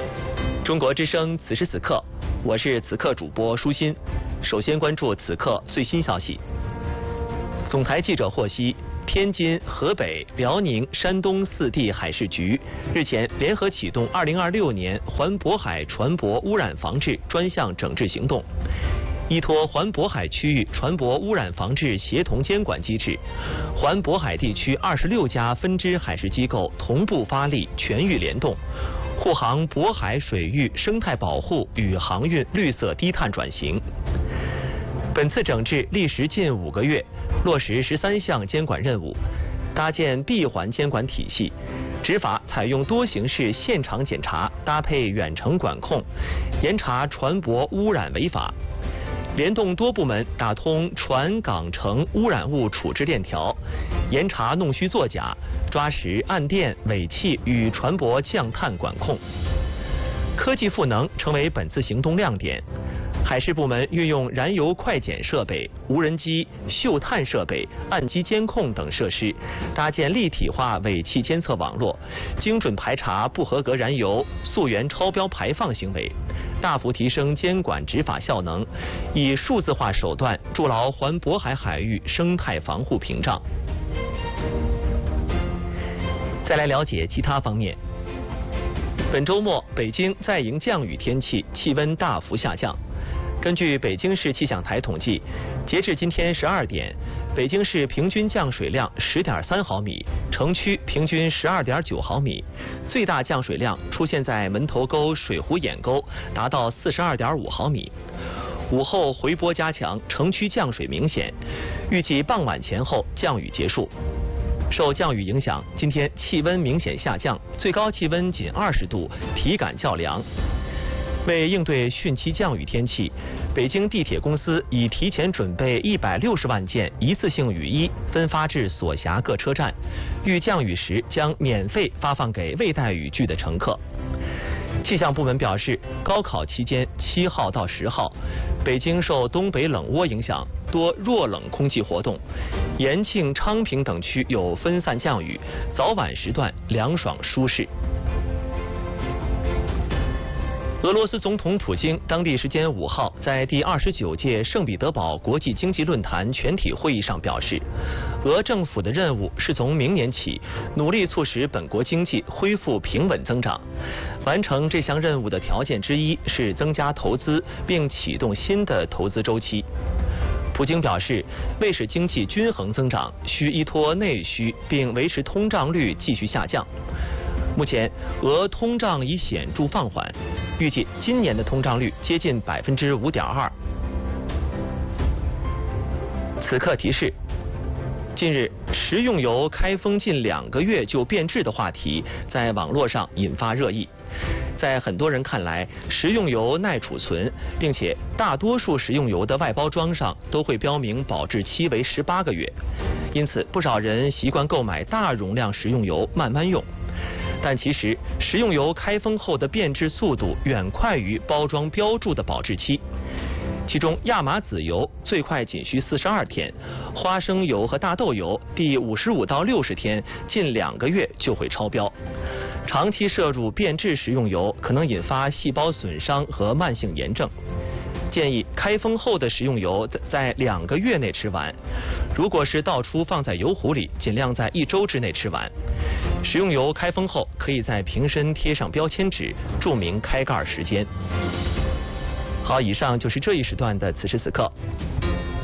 中国之声此时此刻，我是此刻主播舒心。首先关注此刻最新消息。总台记者获悉，天津、河北、辽宁、山东4地海事局日前联合启动2026年环渤海船舶污染防治专项整治行动。依托环渤海区域船舶污染防治协同监管机制，环渤海地区26家分支海事机构同步发力，全域联动，护航渤海水域生态保护与航运绿色低碳转型。本次整治历时近5个月，落实13项监管任务，搭建闭环监管体系，执法采用多形式现场检查搭配远程管控，严查船舶污染违法。联动多部门打通船港城污染物处置链条，严查弄虚作假，抓实暗电尾气与船舶降碳管控。科技赋能成为本次行动亮点。海事部门运用燃油快检设备、无人机、嗅探设备、岸基监控等设施，搭建立体化尾气监测网络，精准排查不合格燃油、溯源超标排放行为，大幅提升监管执法效能，以数字化手段筑牢环渤海海域生态防护屏障。再来了解其他方面。本周末，北京再迎降雨天气，气温大幅下降。根据北京市气象台统计，截至今天12点，北京市平均降水量10.3毫米，城区平均12.9毫米，最大降水量出现在门头沟水湖眼沟，达到42.5毫米。午后回波加强，城区降水明显，预计傍晚前后降雨结束。受降雨影响，今天气温明显下降，最高气温仅20度，体感较凉。为应对汛期降雨天气，北京地铁公司已提前准备160万件一次性雨衣，分发至所辖各车站，遇降雨时将免费发放给未带雨具的乘客。气象部门表示，高考期间7号到10号，北京受东北冷涡影响，多弱冷空气活动，延庆、昌平等区有分散降雨，早晚时段凉爽舒适。俄罗斯总统普京当地时间5号在第29届圣彼得堡国际经济论坛全体会议上表示，俄政府的任务是从明年起努力促使本国经济恢复平稳增长。完成这项任务的条件之一是增加投资并启动新的投资周期。普京表示，为使经济均衡增长，需依托内需并维持通胀率继续下降。目前，俄通胀已显著放缓，预计今年的通胀率接近5.2%。此刻提示：近日，食用油开封近2个月就变质的话题在网络上引发热议。在很多人看来，食用油耐储存，并且大多数食用油的外包装上都会标明保质期为18个月，因此不少人习惯购买大容量食用油慢慢用。但其实，食用油开封后的变质速度远快于包装标注的保质期。其中，亚麻籽油最快仅需42天，花生油和大豆油第55到60天，近2个月就会超标。长期摄入变质食用油可能引发细胞损伤和慢性炎症。建议开封后的食用油在2个月内吃完，如果是倒出放在油壶里，尽量在1周之内吃完。食用油开封后，可以在瓶身贴上标签纸，注明开盖时间。好，以上就是这一时段的此时此刻。